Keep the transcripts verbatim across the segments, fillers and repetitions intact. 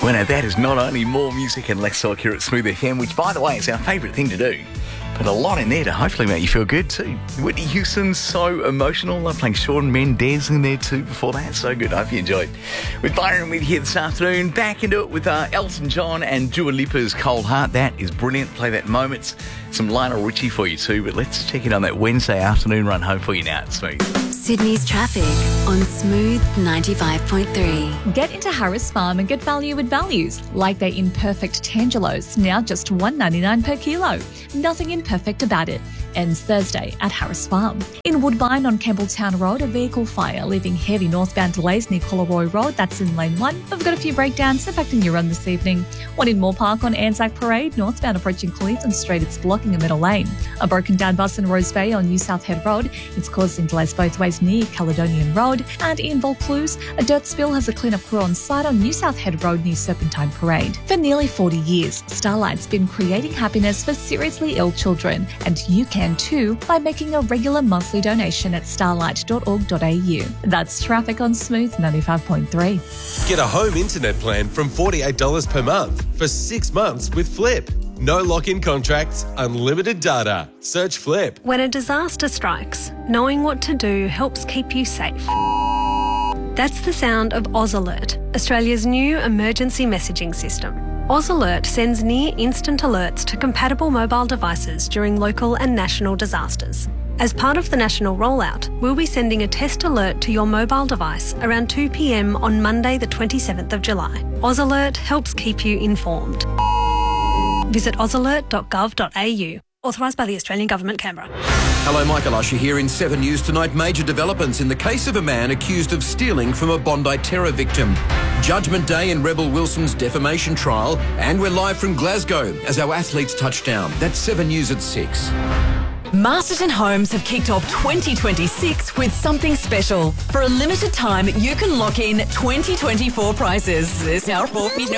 Well, now that is not only more music and less talk here at Smooth F M, which, by the way, is our favourite thing to do, but a lot in there to hopefully make you feel good too. Whitney Houston's So Emotional. I'm playing Shawn Mendes in there too before that. So good. I hope you enjoyed. With Byron with you here this afternoon. Back into it with uh, Elton John and Dua Lipa's Cold Heart. That is brilliant. Play that Moments. Some Lionel Richie for you too. But let's check in on that Wednesday afternoon run home for you now at Smooth. Sydney's traffic on Smooth ninety-five point three. Get into Harris Farm and get value with values, like their imperfect Tangelos, now just one dollar ninety-nine per kilo. Nothing imperfect about it. Ends Thursday at Harris Farm. In Woodbine on Campbelltown Road, a vehicle fire leaving heavy northbound delays near Collaroy Road. That's in lane one. We've got a few breakdowns impacting your run this evening. One in Moore Park on Anzac Parade, northbound approaching Cleveland Street. It's blocking a middle lane. A broken down bus in Rose Bay on New South Head Road. It's causing delays both ways near Caledonian Road. And in Vaucluse, a dirt spill has a cleanup crew on site on New South Head Road near Serpentine Parade. For nearly forty years, Starlight's been creating happiness for seriously ill children, and you can too by making a regular monthly donation at starlight dot org dot a u. That's traffic on Smooth ninety-five point three. Get a home internet plan from forty-eight dollars per month for six months with Flip. No lock-in contracts, unlimited data. Search Flip. When a disaster strikes, knowing what to do helps keep you safe. That's the sound of Oz Alert, Australia's new emergency messaging system. Oz Alert sends near-instant alerts to compatible mobile devices during local and national disasters. As part of the national rollout, we'll be sending a test alert to your mobile device around two p m on Monday the twenty-seventh of July. Oz Alert helps keep you informed. Visit oz alert dot gov dot a u. Authorised by the Australian Government, Canberra. Hello, Michael Usher here in seven News tonight. Major developments in the case of a man accused of stealing from a Bondi terror victim. Judgment Day in Rebel Wilson's defamation trial. And we're live from Glasgow as our athletes touch down. That's seven News at six. Masterton Homes have kicked off twenty twenty-six with something special. For a limited time, you can lock in twenty twenty-four prices. There's now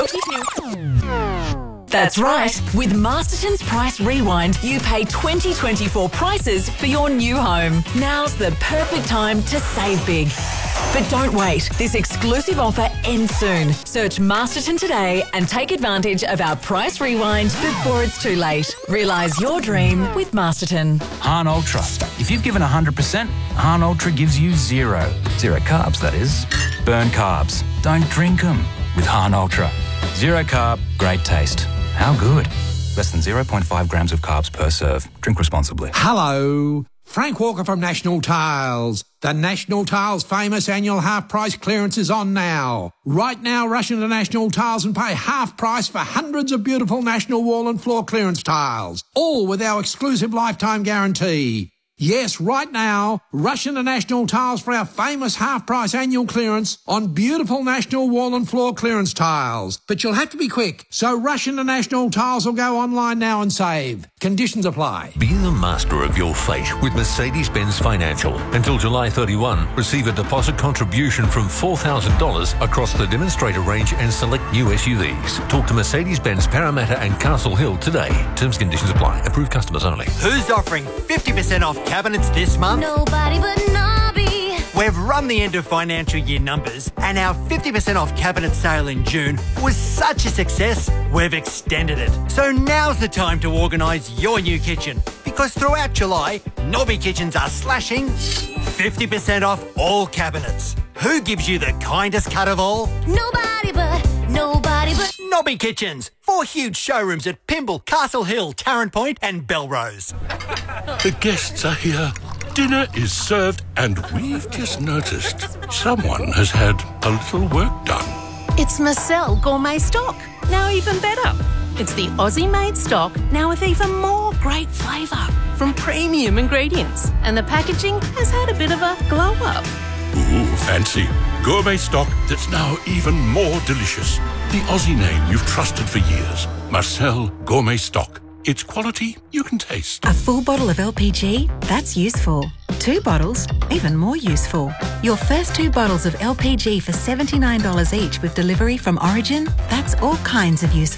That's right. With Masterton's Price Rewind, you pay twenty twenty-four prices for your new home. Now's the perfect time to save big. But don't wait. This exclusive offer ends soon. Search Masterton today and take advantage of our Price Rewind before it's too late. Realise your dream with Masterton. Hahn Ultra. If you've given one hundred percent, Hahn Ultra gives you zero. Zero carbs, that is. Burn carbs. Don't drink them with Hahn Ultra. Zero carb, great taste. How good? Less than zero point five grams of carbs per serve. Drink responsibly. Hello. Frank Walker from National Tiles. The National Tiles famous annual half price clearance is on now. Right now, rush into National Tiles and pay half price for hundreds of beautiful National wall and floor clearance tiles. All with our exclusive lifetime guarantee. Yes, right now, rush into National Tiles for our famous half-price annual clearance on beautiful National wall and floor clearance tiles. But you'll have to be quick, so rush into National Tiles or go online now and save. Conditions apply. Be the master of your fate with Mercedes-Benz Financial. Until July thirty-first, receive a deposit contribution from four thousand dollars across the demonstrator range and select new S U Vs. Talk to Mercedes-Benz Parramatta and Castle Hill today. Terms and conditions apply. Approved customers only. Who's offering fifty percent off cabinets this month? Nobody but Nobby. We've run the end of financial year numbers, and our fifty percent off cabinet sale in June was such a success, we've extended it. So now's the time to organise your new kitchen, because throughout July, Nobby Kitchens are slashing fifty percent off all cabinets. Who gives you the kindest cut of all? Nobody but, nobody but Nobby Kitchens. Four huge showrooms at Pymble, Castle Hill, Tarrant Point and Belrose. The guests are here. Dinner is served, and we've just noticed someone has had a little work done. It's Marcel Gourmet Stock, now even better. It's the Aussie-made stock, now with even more great flavour from premium ingredients. And the packaging has had a bit of a glow-up. Ooh, fancy. Gourmet stock that's now even more delicious. The Aussie name you've trusted for years. Marcel Gourmet Stock. It's quality you can taste. A full bottle of L P G? That's useful. Two bottles? Even more useful. Your first two bottles of L P G for seventy-nine dollars each with delivery from Origin? That's all kinds of useful.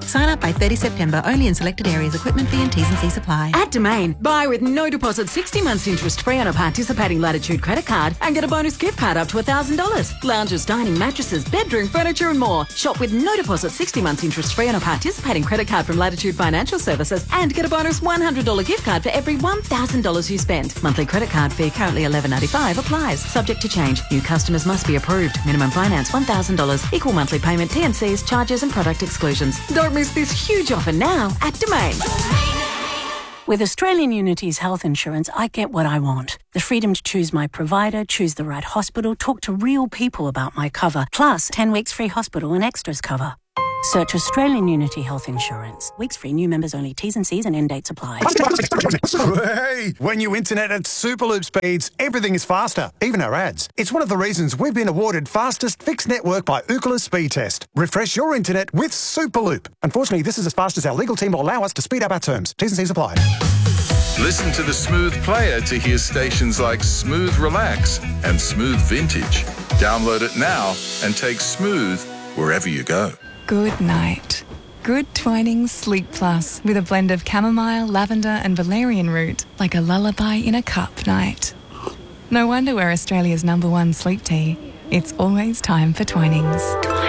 Sign up by thirtieth September, only in selected areas. Equipment fee and T's and C's apply. At Domain, buy with no deposit, sixty months interest free on a participating Latitude credit card and get a bonus gift card up to one thousand dollars. Lounges, dining, mattresses, bedroom, furniture and more. Shop with no deposit, sixty months interest free on a participating credit card from Latitude Financial Services and get a bonus one hundred dollars gift card for every one thousand dollars you spend. Monthly credit card fee currently eleven ninety-five applies. Subject to change. New customers must be approved. Minimum finance one thousand dollars. Equal monthly payment, T and C's, charges and product exclusions. Don't miss this huge offer now at Domain. With Australian Unity's health insurance, I get what I want. The freedom to choose my provider, choose the right hospital, talk to real people about my cover, plus ten weeks free hospital and extras cover. Search Australian Unity Health Insurance. Weeks free, new members only. T's and C's and end dates apply. Hey, when you internet at Superloop speeds, everything is faster, even our ads. It's one of the reasons we've been awarded fastest fixed network by Ookla Speed Test. Refresh your internet with Superloop. Unfortunately, this is as fast as our legal team will allow us to speed up our terms. T's and C's apply. Listen to the Smooth Player to hear stations like Smooth Relax and Smooth Vintage. Download it now and take Smooth wherever you go. Good night. Good Twinings Sleep Plus with a blend of chamomile, lavender and valerian root, like a lullaby in a cup night. No wonder we're Australia's number one sleep tea. It's always time for Twinings.